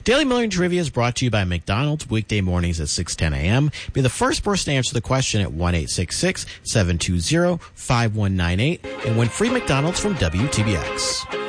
Daily Million Trivia is brought to you by McDonald's weekday mornings at 6:10 a.m. Be the first person to answer the question at 1-866-720-5198 and win free McDonald's from WTBX.